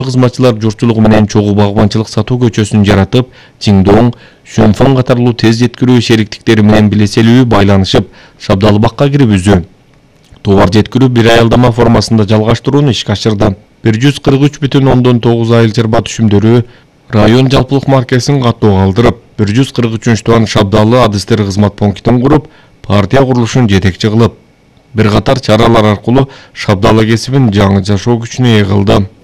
кызматчылар журтчулугу менен чогуу багбанчылык сатуу көчөсүн жаратып, Чиңдоң, Сюнфан катарлуу тез жеткирүү шериктиктери менен билеселүү байланышып, Шабдалы бакка кирип үзүү. Товар жеткирүү бир аялдама формасында жалгаштырууну ишке ашырды. 143,9 айыл чарба түшүмдөрү район жалпылык маркесин каттоого калтырып, 143 Шабдалы адыстер кызмат пунктин куруп, партия курулушун жетекчи кылып, бир катар чаралар аркылуу Шабдалы кесибин жаңы жашоо күчүнө ээ кылды.